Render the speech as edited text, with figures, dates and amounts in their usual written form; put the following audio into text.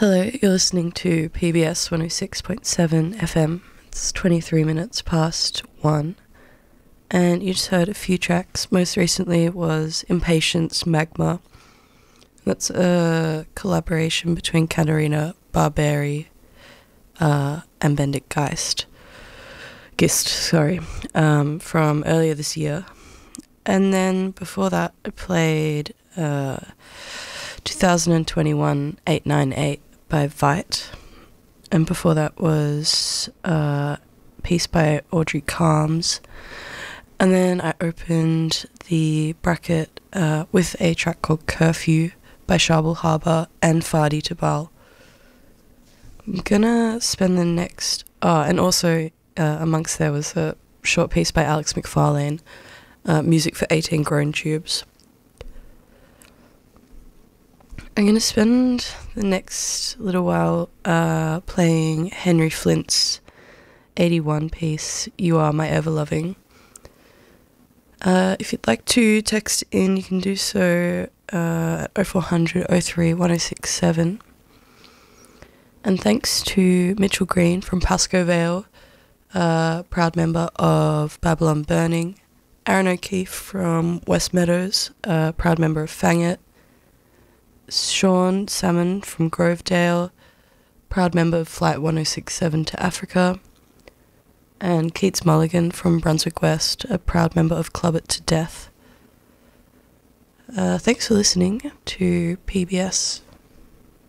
Hello, you're listening to PBS 106.7 FM. It's 23 minutes past 1. And you just heard a few tracks. Most recently was Impatience Magma. That's a collaboration between Katharina Barberi and Bendik Gist, from earlier this year. And then before that, I played 2021 898 by Vite. And before that was a piece by Audrey Calms. And then I opened the bracket with a track called Curfew by Sharbel Harbour and Fadi Tabal. I'm gonna spend the next... and also amongst there was a short piece by Alex McFarlane, Music for 18 Grown Tubes. I'm going to spend the next little while playing Henry Flint's 81 piece, You Are My Ever-Loving. If you'd like to text in, you can do so at 0400 03 1067. And thanks to Mitchell Green from Pascoe Vale, proud member of Babylon Burning, Aaron O'Keefe from West Meadows, proud member of Fangit, Sean Salmon from Grovedale, proud member of Flight 1067 to Africa, and Keats Mulligan from Brunswick West, a proud member of Club It to Death. Thanks for listening to PBS.